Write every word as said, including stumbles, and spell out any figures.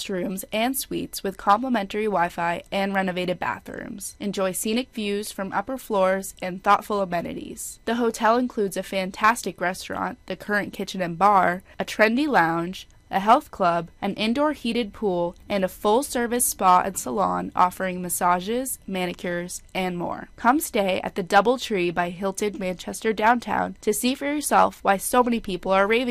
guest rooms and suites with complimentary Wi-Fi and renovated bathrooms. Enjoy scenic views from upper floors and thoughtful amenities. The hotel includes a fantastic restaurant, the Current Kitchen and Bar, a trendy lounge, a health club, an indoor heated pool, and a full-service spa and salon offering massages, manicures, and more. Come stay at the DoubleTree by Hilton Manchester downtown to see for yourself why so many people are raving